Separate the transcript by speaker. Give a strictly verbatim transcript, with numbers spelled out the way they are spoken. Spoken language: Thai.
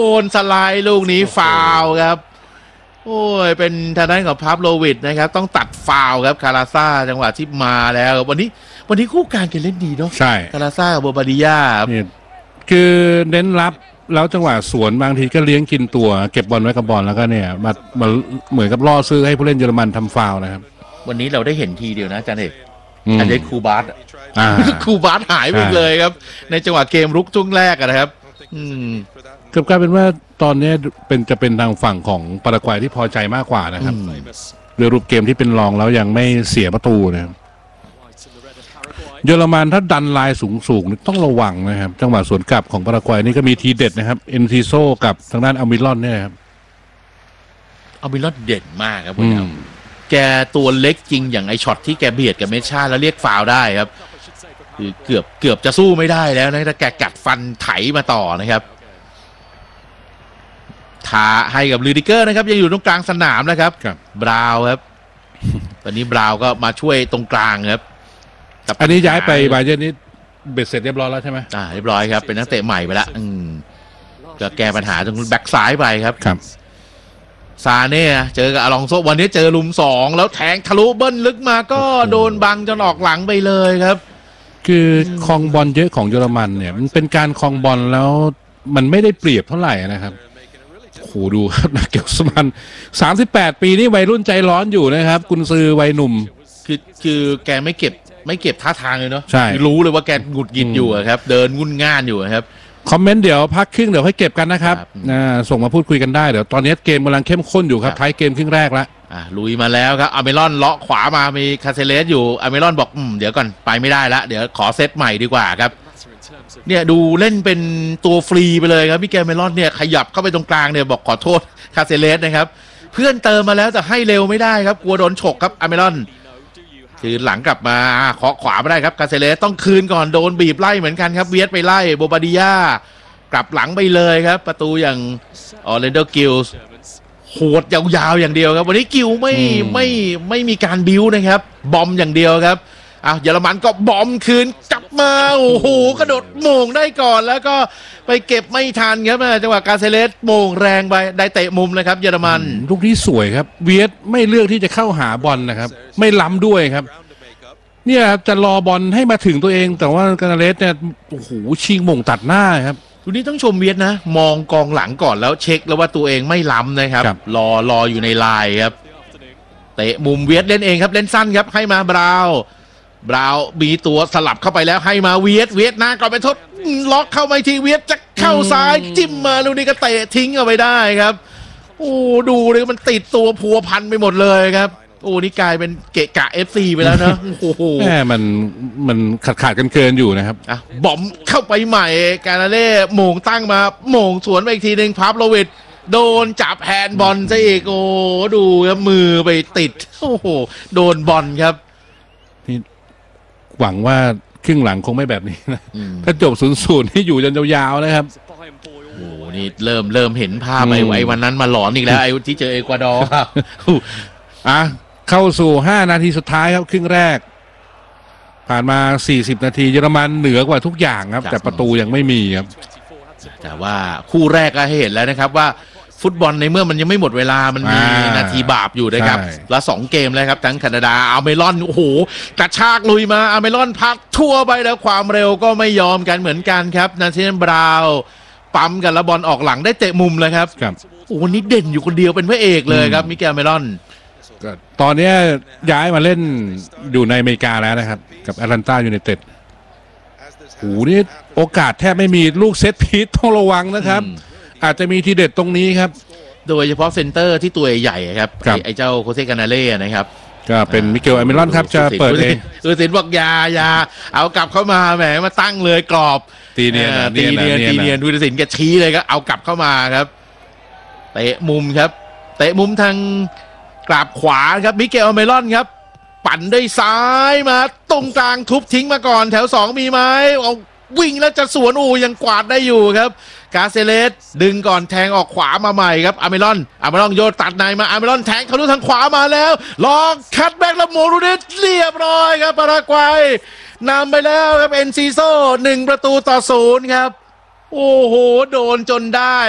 Speaker 1: โดนสไลด์ลูกนี้ฟาวครับโอ้ยเป็นทางด้านของพาฟโลวิชนะครับต้องตัดฟาวครับคาราซ่าจังหวะที่มาแล้ววันนี้วันนี้คู่กลางกันเล่นดีเนาะ
Speaker 2: ใช่
Speaker 1: คาราซ่ากับโบบาดิยา
Speaker 2: นี่คือเน้นรับแล้วจังหวะสวนบางทีก็เลี้ยงกินตัวเก็บบอลไว้กับบอลแล้วก็เนี่ยมามาเหมือนกับล่อซื้อให้ผู้เล่นเยอรมันทำฟาวนะครับ
Speaker 1: วันนี้เราได้เห็นทีเดียวนะอาจารย์เอกอันนี้คูบาสคูบาสหายไปเลยครับในจังหวะเกมรุกช่วงแรกนะครับอืม
Speaker 2: เกือบกลายเป็นว่าตอนนี้เป็นจะเป็นทางฝั่งของปารากวัยที่พอใจมากกว่านะครับโดยรูปเกมที่เป็นรองแล้วยังไม่เสียประตูนะครับเยอรมันถ้าดันลายสูงๆต้องระวังนะครับจังหวะสวนกลับของปารากวัยนี่ก็มีทีเด็ดนะครับเอ็นซิโซกับทางด้านอัลมิลอนเนี่ยครับ
Speaker 1: อัลมิลอนเด่นมากครับคุณครับแกตัวเล็กจริงอย่างไอช็อตที่แกเบียดกับเมชาแล้วเรียกฟาวได้ครับคือเกือบเกือบจะสู้ไม่ได้แล้วนะถ้าแกกัดฟันไถมาต่อนะครับท้าให้กับลูดิเกอร์นะครับยังอยู่ตรงกลางสนามนะครับบราวครับตอนนี้บราวก็มาช่วยตรงกลางครับ
Speaker 2: อันนี้ย้ายไปบาเยิร์นนี่เบ็ดเสร็จเรียบร้อยแล้วใช่ไหม
Speaker 1: อ่าเรียบร้อยครับเป็นนักเตะใหม่ไปแล้วอืมก็แก้ปัญหาตรงแบ็กซ้ายไปครับ
Speaker 2: ครับ
Speaker 1: ซาเน่เจอกับอลองโซวันนี้เจอลุมสองแล้วแทงทะลุเบิ้ลลึกมาก็โดนบังจนออกหลังไปเลยครับ
Speaker 2: คือครองบอลเยอะของเยอรมันเนี่ยมันเป็นการครองบอลแล้วมันไม่ได้เปรียบเท่าไหร่นะครับโหดูครับนักเก็บสมันสามสิบแปดปีนี่วัยรุ่นใจร้อนอยู่นะครับกุนซือวัยหนุ่ม
Speaker 1: คือคือแกไม่เก็บไม่เก็บท่าทางเลยเนาะ
Speaker 2: ใช่
Speaker 1: รู้เลยว่าแกหงุดหงิดอยู่ครับเดินงุ่นง่านอยู่ครับ
Speaker 2: คอมเมนต์เดี๋ยวพักครึ่งเดี๋ยวให้เก็บกันนะครับส่งมาพูดคุยกันได้เดี๋ยวตอนนี้เกมกำลังเข้มข้นอยู่ครับท้ายเกมครึ่งแรกแล้ว
Speaker 1: อ่ะลุยมาแล้วครับอเมรอนเลาะขวามามีคาเซเลสอยู่อเมรอนบอกอืมเดี๋ยวก่อนไปไม่ได้ละเดี๋ยวขอเซตใหม่ดีกว่าครับเนี่ยดูเล่นเป็นตัวฟรีไปเลยครับพี่แกเมรอนเนี่ยขยับเข้าไปตรงกลางเนี่ยบอกขอโทษคาเซเลสนะครับเพื่อนเติมมาแล้วแต่ให้เร็วไม่ได้ครับกลัวโดนฉกครับอเมรอนคือหลังกลับมาเคาะขวาไม่ได้ครับคาเซเลสต้องคืนก่อนโดนบีบไล่เหมือนกันครับเวียดไปไล่โบบาดิยากลับหลังไปเลยครับประตูอย่างออเรนโดกิลส์โหดยาวๆอย่างเดียวครับวันนี้กิลไม่ไม่ไม่มีการบิ้วนะครับบอมอย่างเดียวครับอ้าวเยอรมันก็บอมคืนกลับมาโอ้โหกระโดดโมงได้ก่อนแล้วก็ไปเก็บไม่ทันครับจังหวะกาเซเลสโมงแรงไปได้เตะมุมเลยครับเยอรมัน
Speaker 2: ลูกนี้สวยครับเวียดไม่เลือกที่จะเข้าหาบอลนะครับไม่ล้ำด้วยครับเนี่ยจะรอบอลให้มาถึงตัวเองแต่ว่ากาเซเลสเนี่ยโอ้โหชิงโมงตัดหน้าครับ
Speaker 1: ทีนี้ต้องชมเวียดนะมองกองหลังก่อนแล้วเช็คแล้วว่าตัวเองไม่ล้ำนะครับรอรออยู่ในลายครับเตะมุมเวียดเล่นเองครับเล่นสั้นครับให้มาบราวบราวมีตัวสลับเข้าไปแล้วให้มาเวียดเวียดหน้าก่อนเป็นทดล็อกเข้าไปทีเวียดจะเข้าซ้ายจิ้มมาลูกนี้ก็เตะทิ้งเอาไปได้ครับโอ้ดูเลยมันติดตัวพัวพันไปหมดเลยครับโอ้นี่กลายเป็นเกะกะ เอฟ ซี ไปแล้วนะโอ้โห
Speaker 2: แม่มันมันขาดขาดกันเกินอยู่นะครับ
Speaker 1: อ่ะบอมเข้าไปใหม่กาลาเล่โมงตั้งมาโมงสวนไปอีกทีหนึ่งพาฟโลวิชโดนจับแฮนด์บอลซะอีกโอ้ดูครับมือไปติดโอ้โหโดนบอลครับ
Speaker 2: นี่หวังว่าครึ่งหลังคงไม่แบบนี้นะถ้าจบศูนย์ศูนย์ให้อยู่จนยาวๆนะครับ
Speaker 1: โอ้นี่เริ่มเริ่มเห็นภาพไอ้ไอ้วันนั้นมาหลอนอีกแล้วไอ้ที่เจอเอกวาดอร์ครับ
Speaker 2: อ่ะเข้าสู่ห้านาทีสุดท้ายครับครึ่งแรกผ่านมาสี่สิบนาทีเยอรมันเหนือกว่าทุกอย่างครับแต่ประตูยังไม่มีครับ
Speaker 1: แต่ว่าคู่แรกก็ให้เห็นแล้วนะครับว่าฟุตบอลในเมื่อมันยังไม่หมดเวลามันมีนาทีบาปอยู่นะครับแล้วสองเกมแล้วครับทั้งแคนาดาอาเมรอนโอ้โหกระชากลุยมาอาเมรอนพักทั่วไปแล้วความเร็วก็ไม่ยอมกันเหมือนกันครับนาเธานบราวน์ปั๊มกันแล้วบอลออกหลังได้เตะมุมเลยครับโอ้วันนี้เด่นอยู่คนเดียวเป็นพระเอกเลยครับมิเกลอาเมรอน
Speaker 2: ตอนนี้ย้ายมาเล่นอยู่ในอเมริกาแล้วนะครับกับแอตแลนตายูไนเต็ดโอ้โหนี่โอกาสแทบไม่มีลูกเซตพีทต้องระวังนะครับอาจจะมีทีเด็ดตรงนี้ครับ
Speaker 1: โดยเฉพาะเซนเตอร์ที่ตัวใหญ่ครับไอ้เจ้าโคเซกานาเล่นะครับ
Speaker 2: ก็เป็นมิเกลอาเมรอนครับจะเปิดเอง
Speaker 1: คือสินบอกยายาเอากลับเข้ามาแหมมาตั้งเลยกรอบ
Speaker 2: ตีเนียน
Speaker 1: ตีเนียนตีเนียนดูสินแกชี้เลยก็เอากลับเข้ามาครับเตะมุมครับเตะมุมทางกราบขวาครับมิเกลอาเมรอนครับปั่นด้วยซ้ายมาตรงกลางทุบทิ้งมาก่อนแถวสองมีไหมเอาวิ่งแล้วจะสวนอูยังกวาดได้อยู่ครับกาเซเลสดึงก่อนแทงออกขวามาใหม่ครับอาเมรอนอาเมรอนโยนตัดในมาอาเมรอนแทงทะลุทางขวามาแล้วลองคัดแบ็กแล้วโมรูเดสเรียบร้อยครับปารากวัยนำไปแล้วครับเอ็นซีโซหนึ่งประตูต่อศูนย์ครับโอ้โหโดนจนได้